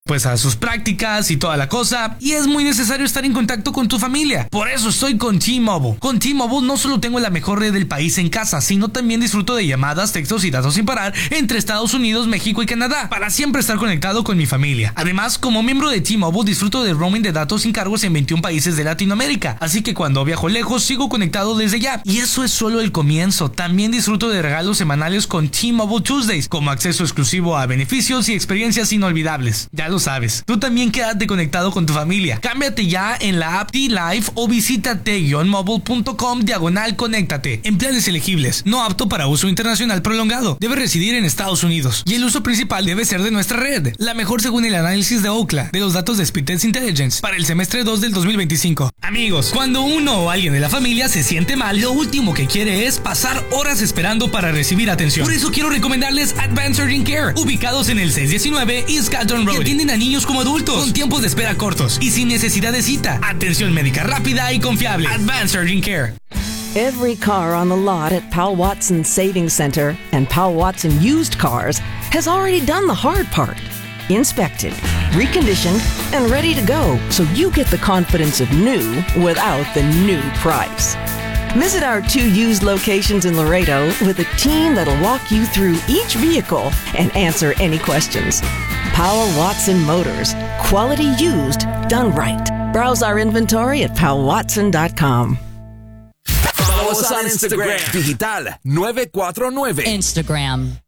pues a sus prácticas y toda la cosa, y es muy necesario estar en contacto con tu familia. Por eso estoy con T-Mobile. Con T-Mobile no solo tengo la mejor red del país en casa, sino también disfruto de llamadas, textos y datos sin parar entre Estados Unidos, México y Canadá, para siempre estar conectado con mi familia. Además, como miembro de T-Mobile disfruto de roaming de datos sin cargos en 21 países de Latinoamérica, así que cuando viajo lejos sigo conectado desde ya. Y eso es solo el comienzo. También disfruto de regalos semanales con T-Mobile Tuesdays, como acceso exclusivo a beneficios y experiencias inolvidables. Ya lo sabes, tú también quédate conectado con tu familia. Cámbiate ya en la app T-Life o visita t-mobile.com/conéctate. En planes elegibles, no apto para uso internacional prolongado. Debe residir en Estados Unidos y el uso principal debe ser de nuestra red, la mejor según el análisis de Ookla de los datos de Speedtest Intelligence para el semestre 2 del 2025. Amigos, cuando uno o alguien de la familia se siente mal, lo último que quiere es pasar horas esperando para recibir atención. Por eso quiero recomendarles Advanced Urgent Care, ubicados en el 619 East Catton Road, que atienden a niños como adultos, con tiempos de espera cortos y sin necesidad de cita. Atención médica rápida y confiable. Advanced Urgent Care. Every car on the lot at Pal Watson Savings Center and Pal Watson Used Cars has already done the hard part. Inspected, reconditioned, and ready to go, so you get the confidence of new without the new price. Visit our 2 used locations in Laredo with a team that'll walk you through each vehicle and answer any questions. Powell Watson Motors. Quality used, done right. Browse our inventory at powellwatson.com. Follow us on Instagram. Digital 949. Instagram.